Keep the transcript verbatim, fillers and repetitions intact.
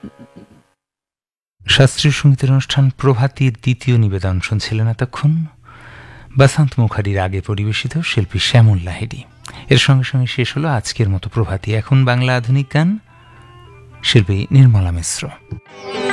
শাস্ত্রীয় সঙ্গীতের অনুষ্ঠান প্রভাতীর দ্বিতীয় নিবেদন শুনছিলেন এতক্ষণ বসন্ত মুখার্জির আগে পরিবেশিত শিল্পী শ্যামল লাহিড়ী। এর সঙ্গে সঙ্গে শেষ হলো আজকের মতো প্রভাতী। এখন বাংলা আধুনিক গান, শিল্পী নির্মলা মিশ্র।